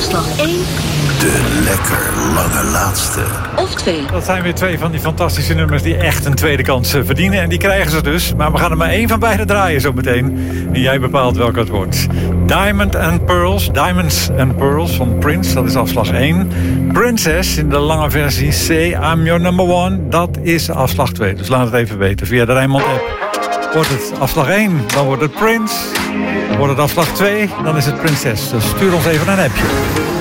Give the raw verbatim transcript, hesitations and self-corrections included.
afslag één. De lekker lange laatste. Of twee. Dat zijn weer twee van die fantastische nummers die echt een tweede kans verdienen. En die krijgen ze dus. Maar we gaan er maar één van beide draaien zometeen. En jij bepaalt welke het wordt. Diamond and Pearls. Diamonds and Pearls van Prince. Dat is afslag één. Princess in de lange versie C. I'm your number one. Dat is afslag twee. Dus laat het even weten via de Rijnmond app. Wordt het afslag één, dan wordt het Prince. Wordt het afslag twee, dan is het Prinses. Dus stuur ons even een appje.